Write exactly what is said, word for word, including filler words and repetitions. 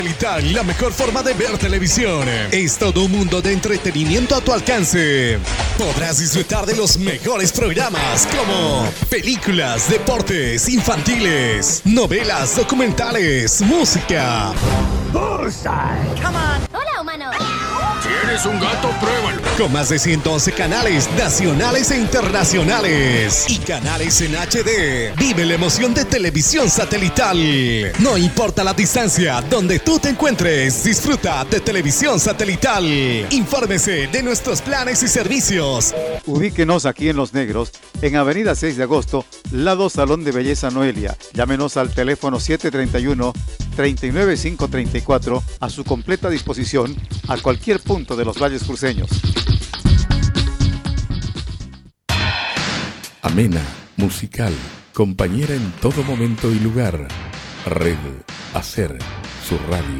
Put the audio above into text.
Satelital, la mejor forma de ver televisión. Es todo un mundo de entretenimiento a tu alcance. Podrás disfrutar de los mejores programas como películas, deportes, infantiles, novelas, documentales, música. Bullseye. Come on. Hola, humano. ¿Tienes un gato? Pruébalo. Con más de ciento once canales nacionales e internacionales y canales en H D. Vive la emoción de televisión satelital. No importa la distancia donde tú te encuentres, disfruta de televisión satelital. Infórmese de nuestros planes y servicios. Ubíquenos aquí en Los Negros, en Avenida seis de agosto, lado Salón de Belleza Noelia. Llámenos al teléfono siete tres uno, tres nueve cinco tres cuatro a su completa disposición a cualquier punto de los valles cruceños. Amena, musical, compañera en todo momento y lugar. Red Hacer, su radio.